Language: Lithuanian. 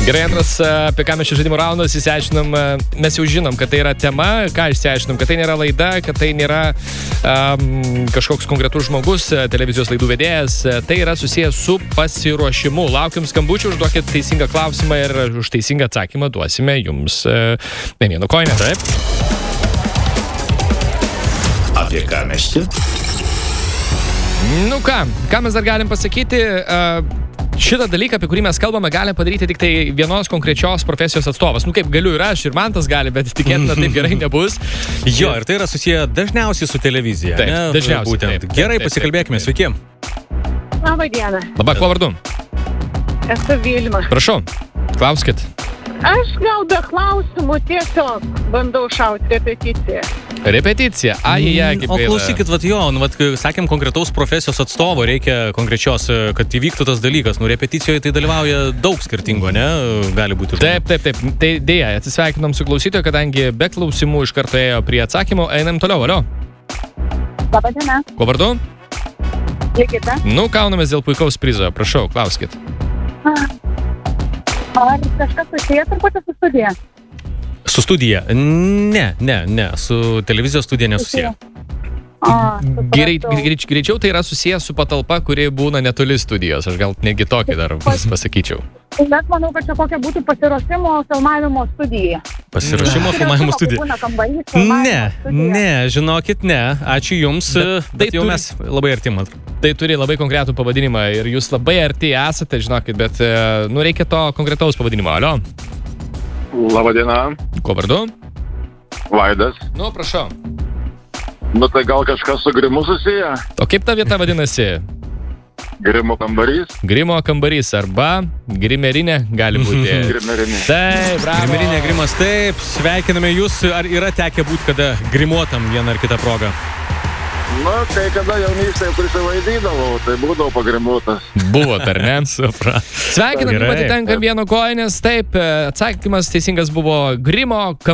Gerai, antras, apie ką mes šį žaidimų raundas įsiaiškinom, mes jau žinom, kad tai yra tema, ką išsiaiškinom, kad tai nėra laida, kad tai nėra kažkoks konkretus žmogus, televizijos laidų vedėjas, tai yra susijęs su pasiruošimu. Laukiam skambučių, užduokit teisingą klausimą ir už teisingą atsakymą duosime jums ne vieno koinę. Taip. Apie ką mes čia? Nu ką mes dar galim pasakyti? Šitą dalyką, apie kurį mes kalbame, galim padaryti tik tai vienos konkrečios profesijos atstovas. Nu kaip galiu ir aš, ir man tas gali, bet tikėtina taip gerai nebus. Jo, ir tai yra susiję dažniausiai su televizija. Taip, ne? dažniausiai. Būtent. Taip, Gerai, taip, pasikalbėkime. Sveiki. Labą dieną. Labą, kuo vardu? Esu Vilma. Prašau, klauskit. Aš gal be klausimų tiesiog bandau šauti repeticiją. Repeticija. Kaip O klausykit, sakėm, konkretaus profesijos atstovo reikia konkrečios, kad įvyktų tas dalykas. Nu, repeticijoje tai dalyvauja daug skirtingo, ne? Gali būti žmonių. Taip. Tai dėja, atsisveikinom su klausytoju, kadangi be klausimų iš karto ėjo prie atsakymų. Einam toliau, alio. Labą dieną. Kuo vardu? Likite. Nu, kaunamės dėl puikaus prizo. Prašau, klauskit. Ar kažkas susijęs truputį su studija? Su studija? Ne. Su televizijos studija nesusiję. Greičiau tai yra susijęs su patalpa, kuri būna netoli studijos. Aš gal negi tokį dar pasakyčiau. Net manau, kad čia kokia būtų pasiruošimo filmavimo studija. Pasiruošimo filmavimo studija? Būna kambarys, filmavimo studija. Ne, žinokit, ne. Ačiū jums. Bet jau mes labai arti, man. Tai turi labai konkretų pavadinimą ir jūs labai arti esate, žinokit, bet reikia to konkretaus pavadinimo. Alio. Labą dieną. Kuo vardu? Vaidas. Nu, prašau. Nu tai gal kažkas su grimu susiję? O kaip ta vieta vadinasi? Grimo kambarys? Grimo kambarys arba grimerinė gali būti. Grimerinė. Taip, bravo. Grimerinė, grimas, taip. Sveikiname jūs. Ar yra tekę būti kada grimuotam vieną ar kitą progą? Nu, kai kada jaunystėje prisivaidydavau, tai būdavau pagrimuotas. Buvo, ar ne? Sveikinam, atitenkam vieno koinės. Taip, atsakymas teisingas buvo grimo kambarys.